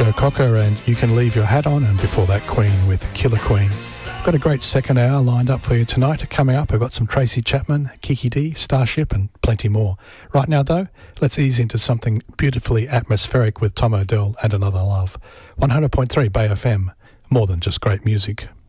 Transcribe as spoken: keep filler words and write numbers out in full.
Joe Cocker and You Can Leave Your Hat On, and before that Queen with Killer Queen. Got a great second hour lined up for you tonight. Coming up, I've got some Tracy Chapman, Kiki D, Starship and plenty more. Right now though, let's ease into something beautifully atmospheric with Tom Odell and Another Love. one hundred point three Bay F M, more than just great music.